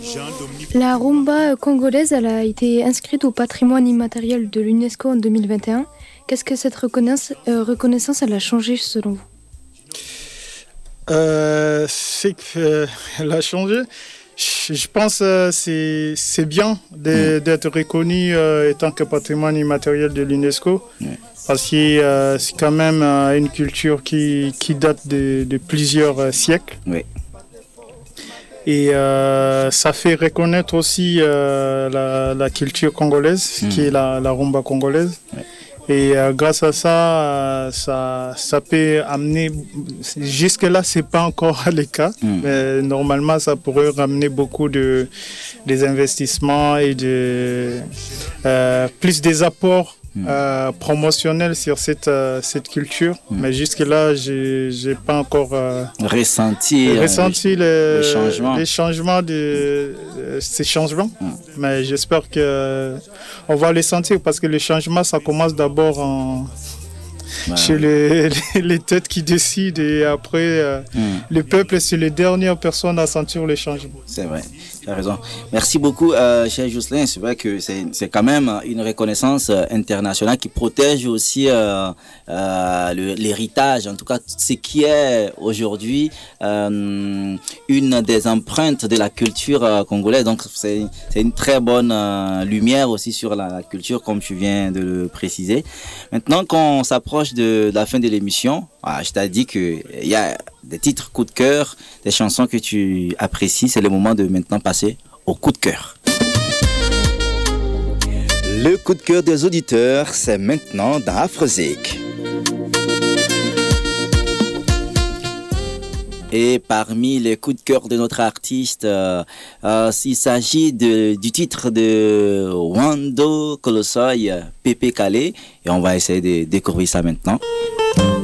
La rumba congolaise, elle a été inscrite au patrimoine immatériel de l'UNESCO en 2021. Qu'est-ce que cette reconnaissance elle a changé selon vous? C'est qu'elle a changé. Je pense que c'est bien d'être reconnu étant que patrimoine immatériel de l'UNESCO, parce que c'est quand même une culture qui date de plusieurs siècles. Oui. Et ça fait reconnaître aussi la culture congolaise, qui est la rumba congolaise. Oui. Et grâce à ça, ça peut amener... Jusque-là, ce n'est pas encore le cas. Mais normalement, ça pourrait ramener beaucoup des investissements et plus des apports promotionnels sur cette culture. Mais jusque-là, je n'ai pas encore ressenti les changements de ces changements. Mais j'espère qu'on va les sentir parce que les changements, ça commence d'abord chez les têtes qui décident et après le peuple, c'est les dernières personnes à sentir les changements. C'est vrai, tu as raison. Merci beaucoup, cher Jocelyn. C'est vrai que c'est quand même une reconnaissance internationale qui protège aussi l'héritage, en tout cas ce qui est aujourd'hui une des empreintes de la culture congolaise. Donc c'est une très bonne lumière aussi sur la culture, comme tu viens de le préciser. Maintenant qu'on s'approche de la fin de l'émission, je t'ai dit qu'il y a des titres coup de cœur, des chansons que tu apprécies. C'est le moment de maintenant passer au coup de cœur. Le coup de cœur des auditeurs, c'est maintenant dans Afrozik. Et parmi les coups de cœur de notre artiste, il s'agit du titre de Wando Kolosoy, Pépé Calé. Et on va essayer de découvrir ça maintenant.